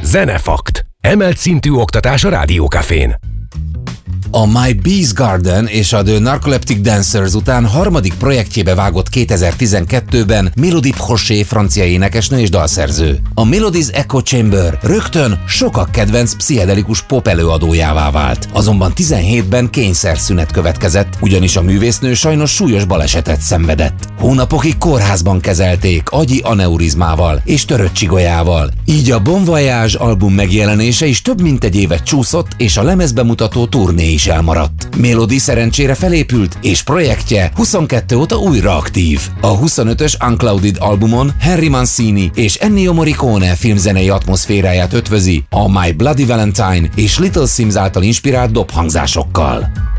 Zenefakt. Emelt szintű oktatás a Rádiókafén. A My Bees Garden és a The Narcoleptic Dancers után harmadik projektjébe vágott 2012-ben Mélodie Prochet francia énekesnő és dalszerző. A Melodies Echo Chamber rögtön sokak kedvenc pszichedelikus pop előadójává vált. Azonban 17-ben kényszerszünet következett, ugyanis a művésznő sajnos súlyos balesetet szenvedett. Hónapokig kórházban kezelték agyi aneurizmával és törött csigolyával. Így a Bon Voyage album megjelenése is több mint egy évet csúszott, és a lemezbemutató turné is elmaradt. Mélodie szerencsére felépült, és projektje 22 óta újra aktív. A 25-ös Unclouded albumon Henry Mancini és Ennio Morricone filmzenei atmoszféráját ötvözi a My Bloody Valentine és Little Sims által inspirált dobhangzásokkal.